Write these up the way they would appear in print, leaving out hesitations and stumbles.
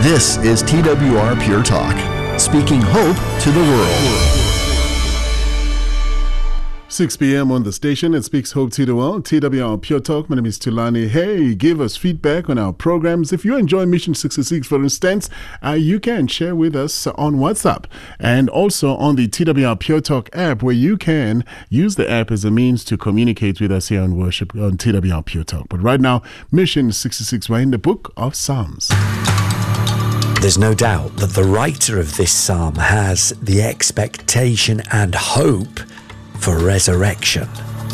This is TWR Pure Talk, speaking hope to the world. 6 p.m. on the station. It speaks hope to the world. TWR Pure Talk. My name is Tulani. Hey, give us feedback on our programs. If you enjoy Mission 66, for instance, you can share with us on WhatsApp and also on the TWR Pure Talk app, where you can use the app as a means to communicate with us here on Worship on TWR Pure Talk. But right now, Mission 66, we're in the book of Psalms. There's no doubt that the writer of this psalm has the expectation and hope for resurrection.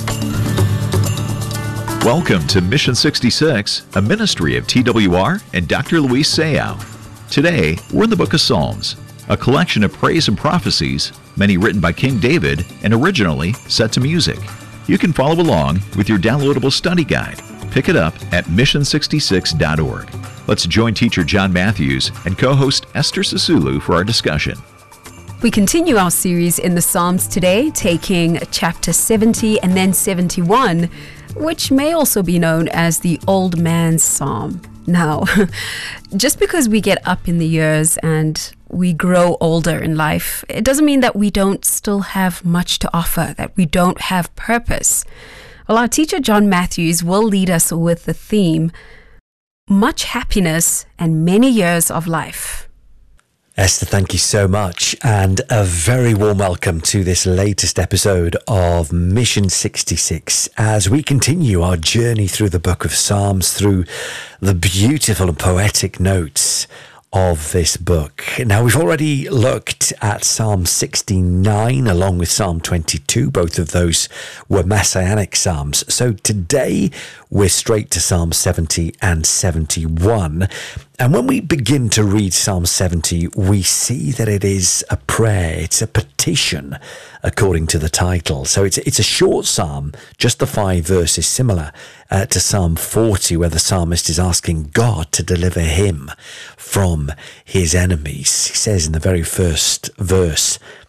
Welcome to Mission 66, a ministry of TWR and Dr. Luis Sayao. Today, we're in the book of Psalms, a collection of praise and prophecies, many written by King David and originally set to music. You can follow along with your downloadable study guide. Pick it up at mission66.org. Let's join teacher John Matthews and co-host Esther Sisulu for our discussion. We continue our series in the Psalms today, taking chapter 70 and then 71, which may also be known as the Old Man's Psalm. Now, just because we get up in the years and we grow older in life, it doesn't mean that we don't still have much to offer, that we don't have purpose. Well, our teacher John Matthews will lead us with the theme, Much Happiness and Many Years of Life. Esther, thank you so much, and a very warm welcome to this latest episode of Mission 66 as we continue our journey through the book of Psalms, through the beautiful and poetic notes of this book. Now, we've already looked at Psalm 69 along with Psalm 22. Both of those were messianic psalms. So today we're straight to Psalm 70 and 71. And when we begin to read Psalm 70, we see that it is a prayer. It's a petition, according to the title. So it's a short psalm, just the 5 verses, similar to Psalm 40, where the psalmist is asking God to deliver him from his enemies. He says in the very first verse,